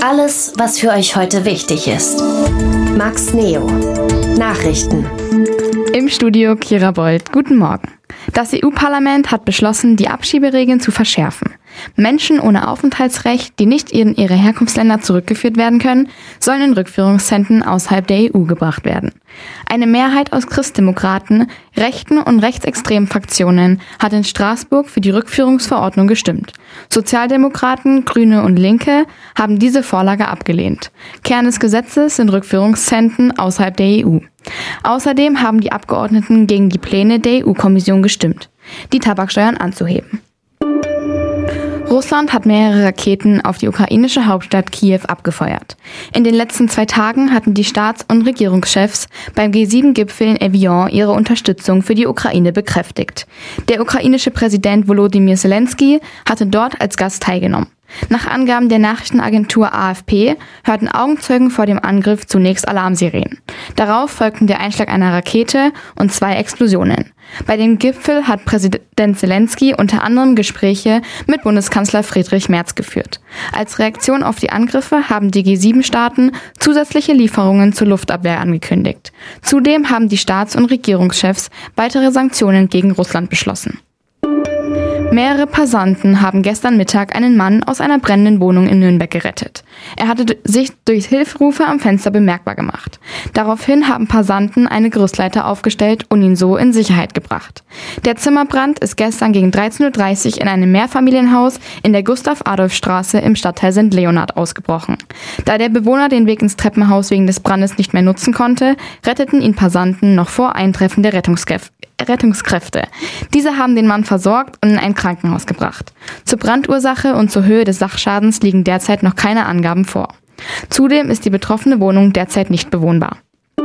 Alles, was für euch heute wichtig ist. Max Neo. Nachrichten. Im Studio Kira Bold. Guten Morgen. Das EU-Parlament hat beschlossen, die Abschieberegeln zu verschärfen. Menschen ohne Aufenthaltsrecht, die nicht in ihre Herkunftsländer zurückgeführt werden können, sollen in Rückführungszentren außerhalb der EU gebracht werden. Eine Mehrheit aus Christdemokraten, rechten und rechtsextremen Fraktionen hat in Straßburg für die Rückführungsverordnung gestimmt. Sozialdemokraten, Grüne und Linke haben diese Vorlage abgelehnt. Kern des Gesetzes sind Rückführungszentren außerhalb der EU. Außerdem haben die Abgeordneten gegen die Pläne der EU-Kommission gestimmt, die Tabaksteuern anzuheben. Russland hat mehrere Raketen auf die ukrainische Hauptstadt Kiew abgefeuert. In den letzten 2 Tagen hatten die Staats- und Regierungschefs beim G7-Gipfel in Evian ihre Unterstützung für die Ukraine bekräftigt. Der ukrainische Präsident Volodymyr Zelensky hatte dort als Gast teilgenommen. Nach Angaben der Nachrichtenagentur AFP hörten Augenzeugen vor dem Angriff zunächst Alarmsirenen. Darauf folgten der Einschlag einer Rakete und 2 Explosionen. Bei dem Gipfel hat Präsident Zelensky unter anderem Gespräche mit Bundeskanzler Friedrich Merz geführt. Als Reaktion auf die Angriffe haben die G7-Staaten zusätzliche Lieferungen zur Luftabwehr angekündigt. Zudem haben die Staats- und Regierungschefs weitere Sanktionen gegen Russland beschlossen. Mehrere Passanten haben gestern Mittag einen Mann aus einer brennenden Wohnung in Nürnberg gerettet. Er hatte sich durch Hilferufe am Fenster bemerkbar gemacht. Daraufhin haben Passanten eine Gerüstleiter aufgestellt und ihn so in Sicherheit gebracht. Der Zimmerbrand ist gestern gegen 13:30 Uhr in einem Mehrfamilienhaus in der Gustav-Adolf-Straße im Stadtteil St. Leonhard ausgebrochen. Da der Bewohner den Weg ins Treppenhaus wegen des Brandes nicht mehr nutzen konnte, retteten ihn Passanten noch vor Eintreffen der Rettungskräfte. Diese haben den Mann versorgt und in ein Krankenhaus gebracht. Zur Brandursache und zur Höhe des Sachschadens liegen derzeit noch keine Angaben vor. Zudem ist die betroffene Wohnung derzeit nicht bewohnbar.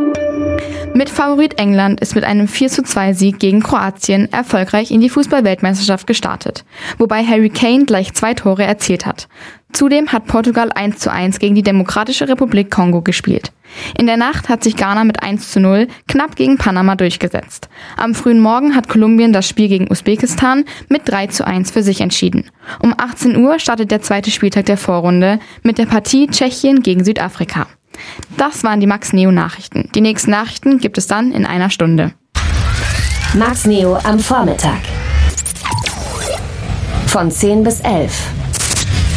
Mitfavorit England ist mit einem 4:2-Sieg gegen Kroatien erfolgreich in die Fußball-Weltmeisterschaft gestartet, wobei Harry Kane gleich 2 Tore erzielt hat. Zudem hat Portugal 1:1 gegen die Demokratische Republik Kongo gespielt. In der Nacht hat sich Ghana mit 1:0 knapp gegen Panama durchgesetzt. Am frühen Morgen hat Kolumbien das Spiel gegen Usbekistan mit 3:1 für sich entschieden. Um 18 Uhr startet der 2. Spieltag der Vorrunde mit der Partie Tschechien gegen Südafrika. Das waren die Max Neo Nachrichten. Die nächsten Nachrichten gibt es dann in einer Stunde. Max Neo am Vormittag. Von 10 bis 11.